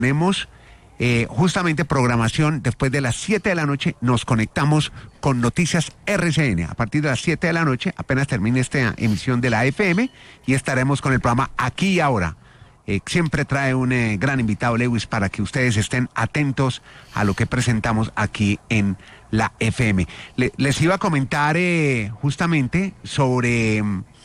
Tenemos justamente programación después de las 7 de la noche. Nos conectamos con Noticias RCN. A partir de las 7 de la noche, apenas termine esta emisión de la FM, y estaremos con el programa Aquí y Ahora. Siempre trae un gran invitado, Lewis, para que ustedes estén atentos a lo que presentamos aquí en la FM. Les iba a comentar justamente sobre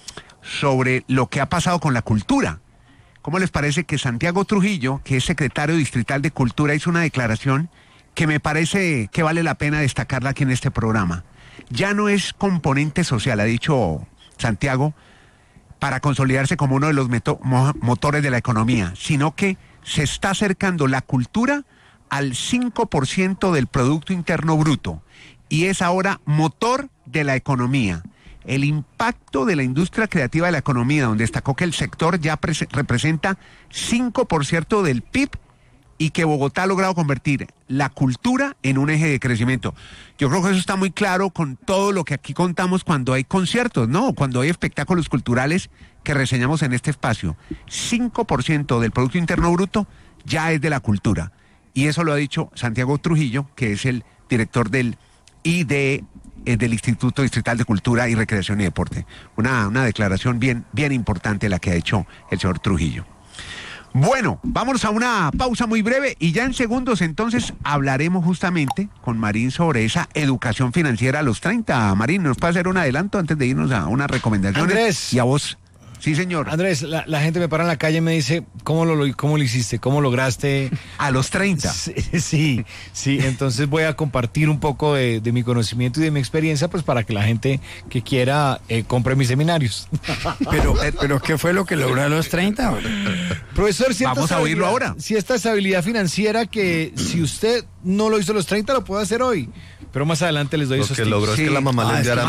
lo que ha pasado con la cultura. ¿Cómo les parece que Santiago Trujillo, que es secretario distrital de Cultura, hizo una declaración que me parece que vale la pena destacarla aquí en este programa? Ya no es componente social, ha dicho Santiago, para consolidarse como uno de los motores de la economía, sino que se está acercando la cultura al 5% del Producto Interno Bruto y es ahora motor de la economía. El impacto de la industria creativa de la economía, donde destacó que el sector ya representa 5% del PIB y que Bogotá ha logrado convertir la cultura en un eje de crecimiento. Yo creo que eso está muy claro con todo lo que aquí contamos cuando hay conciertos, ¿no? Cuando hay espectáculos culturales que reseñamos en este espacio. 5% del Producto Interno Bruto ya es de la cultura. Y eso lo ha dicho Santiago Trujillo, que es el director del IDE, del Instituto Distrital de Cultura y Recreación y Deporte. Una declaración bien importante la que ha hecho el señor Trujillo. Bueno, vamos a una pausa muy breve y ya en segundos entonces hablaremos justamente con Marín sobre esa educación financiera a los 30. Marín, ¿nos puede hacer un adelanto antes de irnos a unas recomendaciones? Andrés. Y a vos. Sí, señor. Andrés, la gente me para en la calle y me dice, ¿cómo lo hiciste? ¿Cómo lograste? A los 30. Sí, entonces voy a compartir un poco de mi conocimiento y de mi experiencia, pues para que la gente que quiera compre mis seminarios. Pero ¿qué fue lo que logró a los 30? Profesor, vamos a oírlo ahora. Si esta estabilidad financiera que si usted no lo hizo a los 30, lo puede hacer hoy. Pero más adelante les doy esos tips. Lo que logró es que la mamá le enviara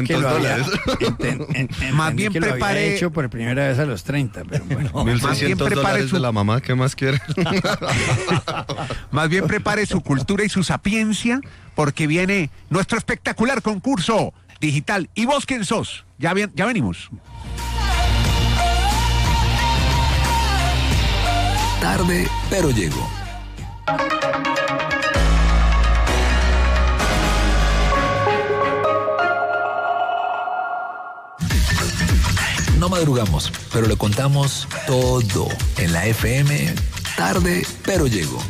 $1,600. Más bien que prepare... lo había hecho por primera vez a los 30, pero bueno. $1,600 de la mamá, ¿qué más quiere? Más bien prepare su cultura y su sapiencia, porque viene nuestro espectacular concurso digital. ¿Y vos quién sos? Ya venimos. Tarde, pero llego. No madrugamos, pero le contamos todo en la FM. Tarde, pero llego.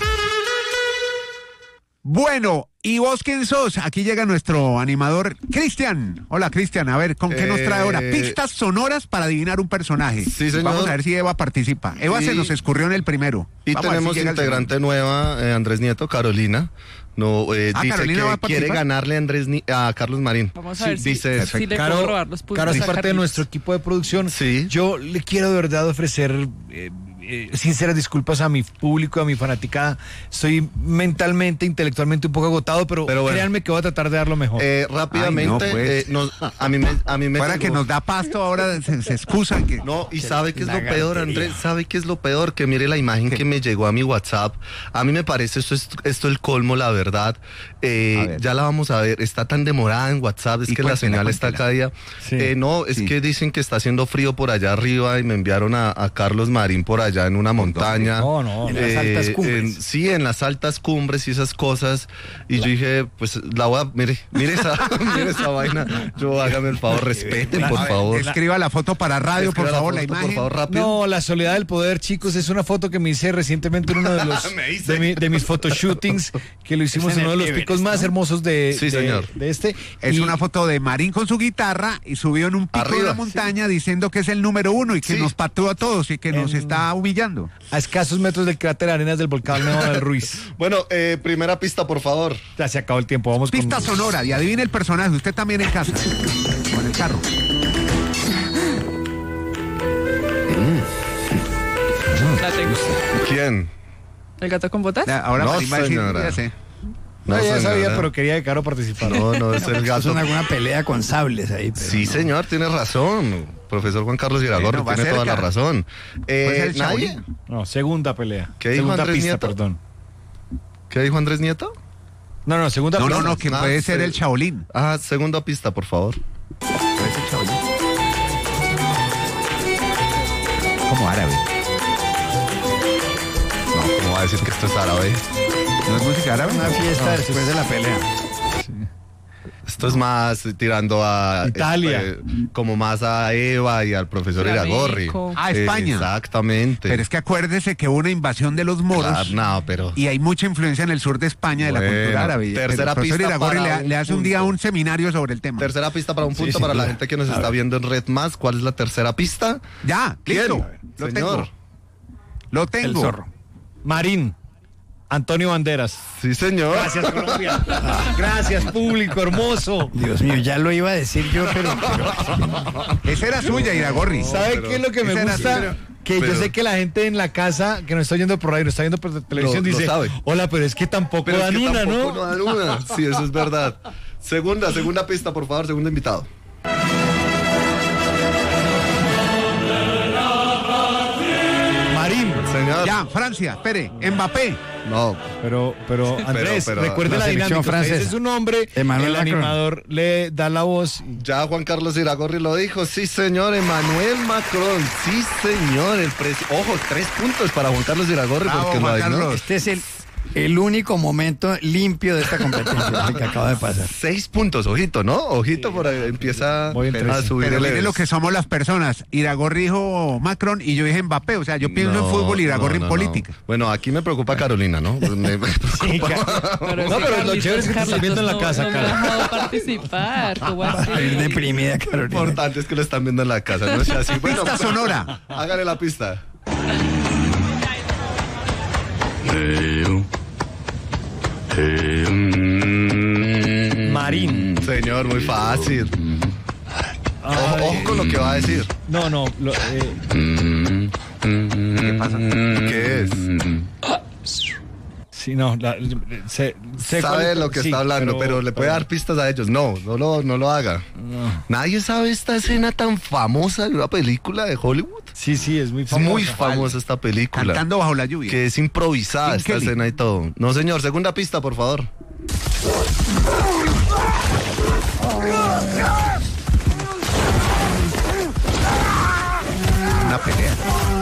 Bueno, ¿y vos quién sos? Aquí llega nuestro animador, Cristian. Hola, Cristian. A ver, ¿con qué nos trae ahora? Pistas sonoras para adivinar un personaje. Sí, señor. Vamos a ver si Eva participa. Eva se nos escurrió en el primero. Y Vamos tenemos integrante nueva, Andrés Nieto, Carolina. Dice Carolina que quiere ganarle a Carlos Marín. Vamos a ver si le puedo robar los puntos. Caro es parte de nuestro equipo de producción. Sí. Yo le quiero de verdad ofrecer sinceras disculpas a mi público, a mi fanaticada. Estoy mentalmente, intelectualmente un poco agotado, pero bueno, créanme que voy a tratar de dar lo mejor. Rápidamente, Ay, no, pues. a mí me para que nos da pasto ahora se excusan que... No, y ¿sabe qué es lo peor, Andrés? ¿Sabe qué es lo peor? Que mire la imagen que me llegó a mi WhatsApp. A mí me parece esto el colmo, la verdad. Ya la vamos a ver. Está tan demorada en WhatsApp, es que la señal está cada día. Sí. Es que dicen que está haciendo frío por allá arriba y me enviaron a Carlos Marín por allá en una montaña. En las altas cumbres. En las altas cumbres y esas cosas. Y yo dije, pues la voy a... Mire esa vaina. Yo, hágame el favor, respeten, por favor. Escriba la foto para radio, por favor, la imagen. Por favor, rápido. No, la soledad del poder, chicos, es una foto que me hice recientemente en uno de los de mis photoshootings, que lo hicimos en uno de los picos más hermosos de este. Es una foto de Marín con su guitarra y subió en un pico de la montaña diciendo que es el número 1 y que nos pateó a todos y que nos está humillando. A escasos metros del cráter Arenas del volcán Nevado del Ruiz. Bueno, primera pista, por favor. Ya se acabó el tiempo, vamos Pista con... sonora y adivine el personaje, usted también en casa, con el carro. La tengo. ¿Quién? ¿El gato con botas? Ahora No, Marín va a decir, señora. ya sé. No, ya señora. sabía, pero quería que Caro participara. No, es el gato. Son alguna pelea con sables ahí. Pero Sí, no. señor, tiene razón. Profesor Juan Carlos Iragorri Va tiene toda la cerca. razón. Puede ser el ¿Nadie? Shaolin. No, segunda pelea. ¿Qué dijo segunda Andrés pista, Nieto? perdón. ¿Qué dijo Andrés Nieto? No, segunda pista. No, que puede ser el Shaolin. Segunda pista, por favor. Puede ser Shaolin. Como árabe. No, como a decir que esto es árabe. ¿No es música árabe? Una fiesta después de la pelea. Esto es más tirando a Italia. como más a Eva y al profesor Iragorri. Ah, España. Exactamente. Pero es que acuérdese que hubo una invasión de los moros. Claro, no, pero... Y hay mucha influencia en el sur de España de la Bueno, cultura árabe. tercera El profesor pista Iragorri para le hace un punto. día un seminario sobre el tema. Tercera pista para un punto sin para la duda. gente que nos está viendo en Red Más. ¿Cuál es la tercera pista? Ya, listo. Lo Señor. tengo. Lo El tengo. zorro. Marín. Antonio Banderas. Sí, señor. Gracias, Colombia. Gracias, público hermoso. Dios mío, ya lo iba a decir yo, pero Esa era suya, Iragorri. ¿Sabe qué es lo que me esa era gusta? suya. Que yo pero- sé que la gente en la casa que nos está oyendo por radio, nos está viendo por televisión, Lo dice, sabe. hola, pero es que tampoco Pero es dan que una, tampoco ¿no? dan una. Sí, eso es verdad. Segunda pista, por favor, segundo invitado. Marín. Señor. Ya, Francia, espere. Mbappé. No. Pero Andrés, pero- recuerde la la selección dinámica. Usted francesa. dice su nombre, Emmanuel el Macron. animador le da la voz. Ya Juan Carlos Iragorri lo dijo. Sí, señor. Emmanuel Macron. Sí, señor. Ojo, 3 puntos para Juan Carlos Iragorri. Bravo, porque lo Juan adivinó. Carlos. este es el único momento limpio de esta competencia el que acaba de pasar. 6 puntos, ojito, ¿no? Ojito, por ahí empieza Voy en a 13. subir Pero el mire Everest. lo que somos las personas. Iragorri dijo Macron y yo dije Mbappé. O sea, yo pienso en fútbol y Iragorri en política. Bueno, aquí me preocupa Carolina, ¿no? Me preocupa. No, pero lo chévere es que te están viendo en la casa, no me cara. ha dejado participar. ¿Cómo así? A ir deprimida, Lo Carolina. importante es que lo están viendo en la casa, no es así. Bueno, Pista sonora. hágale la pista. Marín. Señor, muy fácil. Ojo con lo que va a decir. No, ¿Qué pasa? ¿Qué es? sí, no. Sé Sabe cuál- lo que sí, está hablando, pero le puede dar pistas a ellos. No lo haga. Nadie sabe esta escena tan famosa de una película de Hollywood. Sí, es muy Es famosa. muy famosa esta película. Cantando bajo la lluvia. Que es improvisada Tim esta Kelly. escena y todo. No, señor, segunda pista, por favor. Una pelea.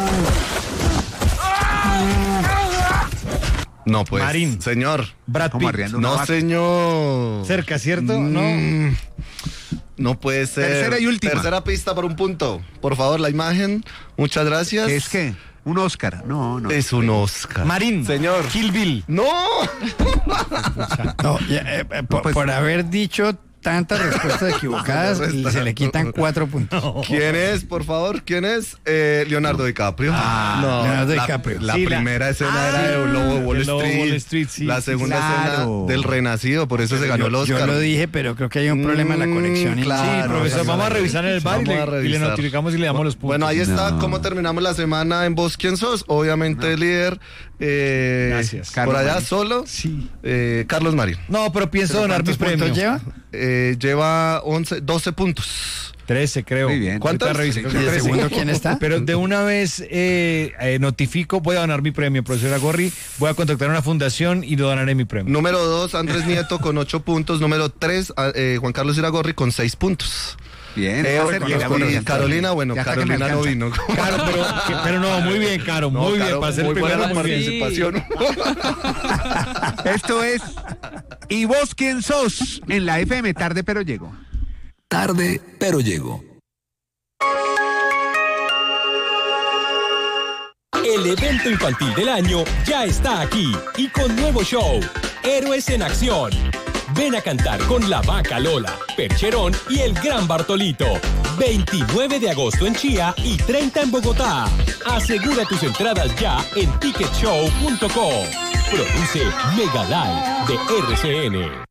No, pues. Marín. Señor. Brad Como Pitt. arriando una No, vaca. señor. Cerca, ¿cierto? No. No puede ser. Tercera y última. Tercera pista por un punto. Por favor, la imagen. Muchas gracias. ¿Qué es qué? ¿Un Oscar? No. Es un Oscar. Marín. Señor. Kill Bill. ¡No! No, por haber dicho tantas respuestas equivocadas, se le quitan 4 puntos. ¿Quién es, por favor? ¿Quién es? Leonardo DiCaprio. Leonardo DiCaprio. La Sí, primera escena era de Lobo de Wall El Lobo de Street. Wall Street, sí, La sí, segunda claro. escena del Renacido, por eso se ganó el Oscar. Yo lo dije, pero creo que hay un problema en la conexión. claro. Sí, profesor, vamos a revisar en el bar Vamos a y le revisar. notificamos y le damos los puntos. Bueno, ahí está No. cómo terminamos la semana en Vos Quién Sos. Obviamente el líder. Gracias. Por Carlos allá Marín. solo. Sí. Carlos Marín. No, pero pienso donar mi ¿Cuántos premio. puntos lleva? Lleva 12 puntos. 13, creo. Muy bien. ¿Cuántas? Ahorita reviso, creo que ¿Y el 13. segundo quién está? Pero de una vez notifico, voy a donar mi premio, profesor Agorri. Voy a contactar a una fundación y lo donaré mi premio. Número 2, Andrés Nieto con 8 puntos. Número 3, Juan Carlos Iragorri con 6 puntos. Bien. Y Carolina, bueno, Ya hasta que me Carolina no alcanza. vino. Caro, pero no, muy bien, Caro, No, muy bien. Caro, Para ser el muy buena primero, la muy bien. participación. Esto es ¿Y vos quién sos? En la FM tarde pero llego. Tarde, pero llego. El evento infantil del año ya está aquí y con nuevo show, Héroes en Acción. Ven a cantar con la Vaca Lola, Percherón y el Gran Bartolito. 29 de agosto en Chía y 30 en Bogotá. Asegura tus entradas ya en ticketshow.co. Produce Mega Live de RCN.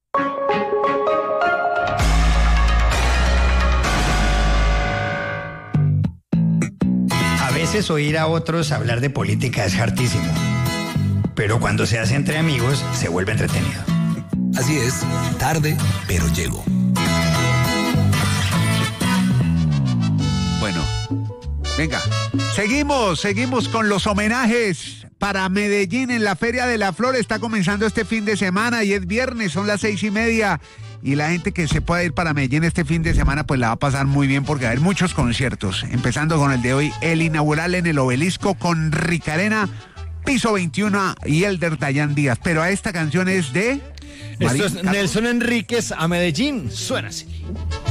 A veces oír a otros hablar de política es hartísimo. Pero cuando se hace entre amigos, se vuelve entretenido. Así es, tarde, pero llego. Bueno, venga. Seguimos con los homenajes para Medellín en la Feria de la Flor. Está comenzando este fin de semana y es viernes, son las 6:30. Y la gente que se pueda ir para Medellín este fin de semana, pues la va a pasar muy bien porque va a haber muchos conciertos. Empezando con el de hoy, el inaugural en el Obelisco con Ricarena. Piso 21 y Elder Dayan Díaz. Pero a esta canción es de... Esto es Nelson Enríquez a Medellín. Suena así.